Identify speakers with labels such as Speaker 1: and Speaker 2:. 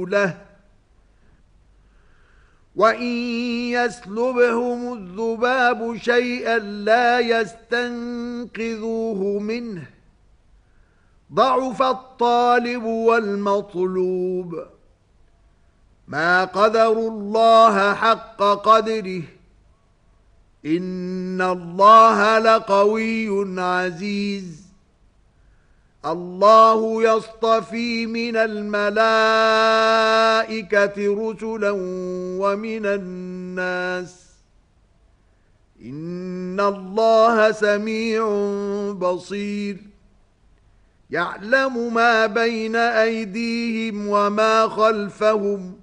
Speaker 1: له وَإِن يَسْلُبْهُمُ الذُّبَابُ شَيْئًا لَّا يَسْتَنقِذُوهُ مِنْهُ ضَعُفَ الطَّالِبُ وَالْمَطْلُوبُ مَا قَدَرُوا اللَّهَ حَقَّ قَدْرِهِ إِنَّ اللَّهَ لَقَوِيٌّ عَزِيزٌ الله يصطفي من الملائكة رسلا ومن الناس إن الله سميع بصير يعلم ما بين أيديهم وما خلفهم